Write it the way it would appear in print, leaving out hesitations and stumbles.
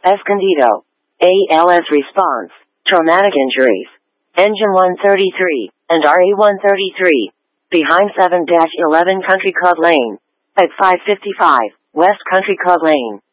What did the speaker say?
Escondido. ALS response. Traumatic injuries. Engine 133 and RA-133. Behind 7-11 Country Club Lane. At 555 West Country Club Lane.